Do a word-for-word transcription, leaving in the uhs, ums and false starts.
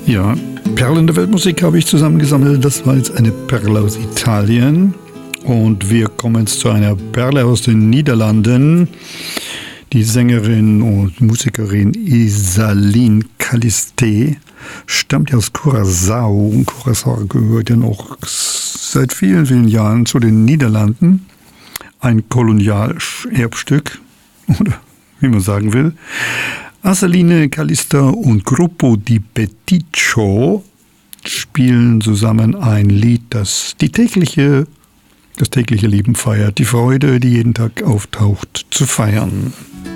Ja, Perlen der Weltmusik habe ich zusammengesammelt. Das war jetzt eine Perle aus Italien. Und wir kommen jetzt zu einer Perle aus den Niederlanden. Die Sängerin und Musikerin Isaline Callister stammt ja aus Curaçao. Und Curaçao gehört ja noch seit vielen, vielen Jahren zu den Niederlanden. Ein Kolonialerbstück, oder wie man sagen will. Isaline Callister und Gruppo di Peticcio spielen zusammen ein Lied, das die tägliche, das tägliche Leben feiert, die Freude, die jeden Tag auftaucht, zu feiern.